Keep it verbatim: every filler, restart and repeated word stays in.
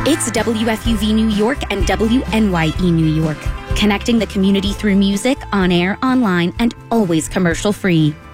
It's W F U V New York and W N Y E New York, connecting the community through music, on air, online, and always commercial free.